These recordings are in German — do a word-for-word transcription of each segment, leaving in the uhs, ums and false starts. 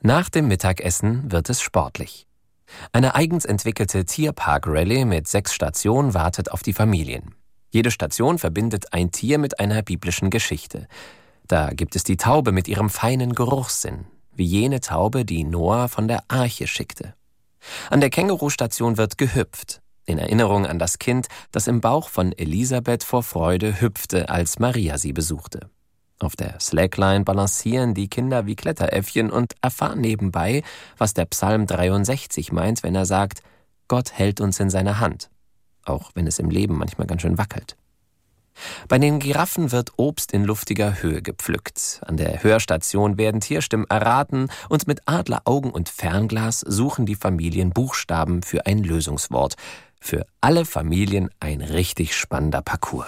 Nach dem Mittagessen wird es sportlich. Eine eigens entwickelte Tierpark-Rallye mit sechs Stationen wartet auf die Familien. Jede Station verbindet ein Tier mit einer biblischen Geschichte. Da gibt es die Taube mit ihrem feinen Geruchssinn, wie jene Taube, die Noah von der Arche schickte. An der Kängurustation wird gehüpft, in Erinnerung an das Kind, das im Bauch von Elisabeth vor Freude hüpfte, als Maria sie besuchte. Auf der Slackline balancieren die Kinder wie Kletteräffchen und erfahren nebenbei, was der Psalm dreiundsechzig meint, wenn er sagt, Gott hält uns in seiner Hand, auch wenn es im Leben manchmal ganz schön wackelt. Bei den Giraffen wird Obst in luftiger Höhe gepflückt. An der Hörstation werden Tierstimmen erraten und mit Adleraugen und Fernglas suchen die Familien Buchstaben für ein Lösungswort. Für alle Familien ein richtig spannender Parcours.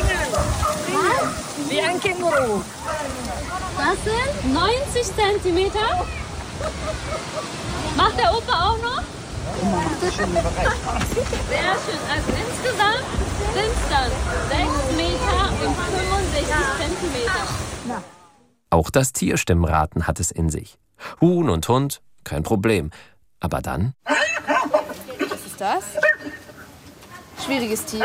Wie ein Känguru. Das sind neunzig Zentimeter. Macht der Opa auch noch? Sehr schön. Also insgesamt sind es dann sechs Meter und fünfundsechzig Zentimeter. Auch das Tierstimmraten hat es in sich. Huhn und Hund, kein Problem. Aber dann? Was ist das? Schwieriges Tier.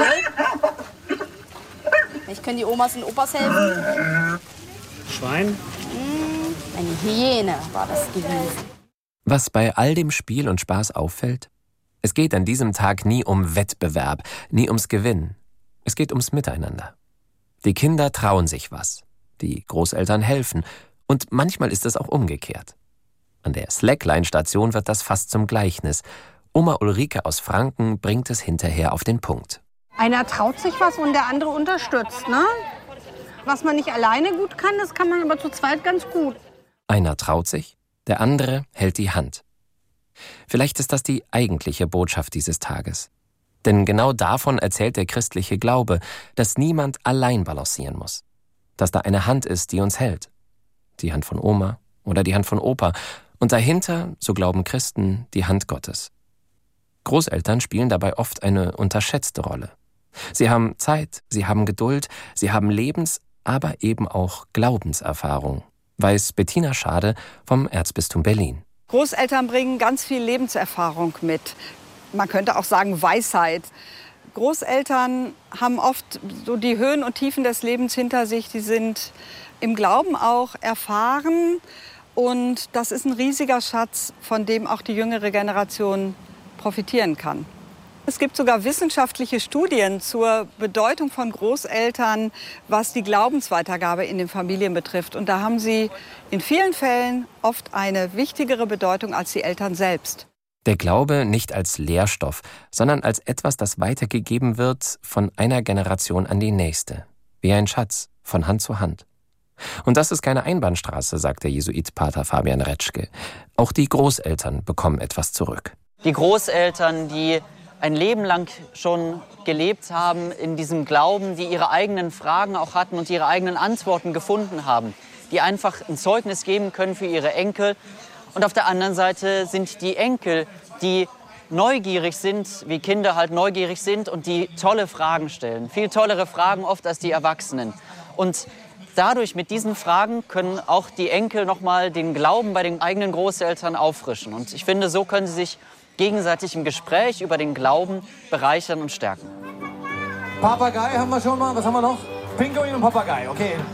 Ich kann die Omas und Opas helfen. Schwein? Eine Hyäne war das gewesen. Was bei all dem Spiel und Spaß auffällt? Es geht an diesem Tag nie um Wettbewerb, nie ums Gewinnen. Es geht ums Miteinander. Die Kinder trauen sich was. Die Großeltern helfen. Und manchmal ist es auch umgekehrt. An der Slackline-Station wird das fast zum Gleichnis. Oma Ulrike aus Franken bringt es hinterher auf den Punkt. Einer traut sich was und der andere unterstützt, ne? Was man nicht alleine gut kann, das kann man aber zu zweit ganz gut. Einer traut sich, der andere hält die Hand. Vielleicht ist das die eigentliche Botschaft dieses Tages. Denn genau davon erzählt der christliche Glaube, dass niemand allein balancieren muss. Dass da eine Hand ist, die uns hält. Die Hand von Oma oder die Hand von Opa. Und dahinter, so glauben Christen, die Hand Gottes. Großeltern spielen dabei oft eine unterschätzte Rolle. Sie haben Zeit, sie haben Geduld, sie haben Lebens-, aber eben auch Glaubenserfahrung, weiß Bettina Schade vom Erzbistum Berlin. Großeltern bringen ganz viel Lebenserfahrung mit. Man könnte auch sagen Weisheit. Großeltern haben oft so die Höhen und Tiefen des Lebens hinter sich. Die sind im Glauben auch erfahren. Und das ist ein riesiger Schatz, von dem auch die jüngere Generation profitieren kann. Es gibt sogar wissenschaftliche Studien zur Bedeutung von Großeltern, was die Glaubensweitergabe in den Familien betrifft. Und da haben sie in vielen Fällen oft eine wichtigere Bedeutung als die Eltern selbst. Der Glaube nicht als Lehrstoff, sondern als etwas, das weitergegeben wird von einer Generation an die nächste. Wie ein Schatz, von Hand zu Hand. Und das ist keine Einbahnstraße, sagt der Jesuit Pater Fabian Retschke. Auch die Großeltern bekommen etwas zurück. Die Großeltern, die ein Leben lang schon gelebt haben in diesem Glauben, die ihre eigenen Fragen auch hatten und ihre eigenen Antworten gefunden haben, die einfach ein Zeugnis geben können für ihre Enkel. Und auf der anderen Seite sind die Enkel, die neugierig sind, wie Kinder halt neugierig sind und die tolle Fragen stellen. Viel tollere Fragen oft als die Erwachsenen. Und dadurch, mit diesen Fragen, können auch die Enkel noch mal den Glauben bei den eigenen Großeltern auffrischen. Und ich finde, so können sie sich gegenseitig im Gespräch über den Glauben bereichern und stärken. Papagei haben wir schon mal. Was haben wir noch? Pinguin und Papagei, okay.